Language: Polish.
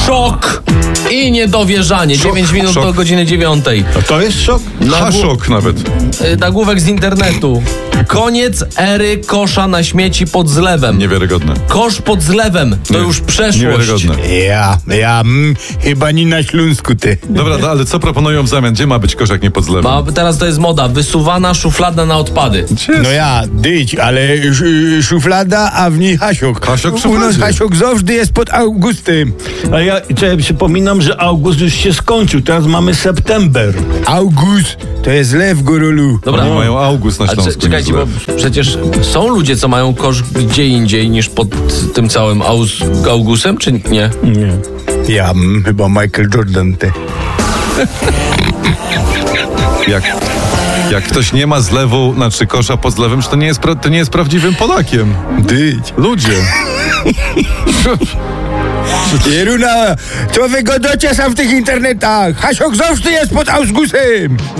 Szok i niedowierzanie. 9 minut do godziny 9. A to jest szok? Szok nawet. Nagłówek z internetu. Koniec ery kosza na śmieci pod zlewem. Niewiarygodne. Kosz pod zlewem to już przeszłość. Niewiarygodne. Chyba nie na Śląsku, ty. Dobra, ale co proponują w zamian? Gdzie ma być kosz, jak nie pod zlewem? Teraz to jest moda. Wysuwana szuflada na odpady. No ale szuflada, a w niej hasiok. Hasiok w U nas szufladzie. hasiok zawsze jest pod Augustem. A ja przypominam, że august już się skończył, teraz mamy september. August to jest lew, gorolu. Dobra. Oni mają August na A Śląsku. czekajcie, nie bo zlew. przecież są ludzie, co mają kosz gdzie indziej niż pod tym całym Augustem, czy nie? Nie. Chyba Michael Jordan, ty. Jak ktoś nie ma zlewu, znaczy kosza pod zlewem, to nie jest prawdziwym Polakiem. Ludzie. Jeruna, co wy godocie sam w tych internetach? Hasiok zawsze jest pod Augustem.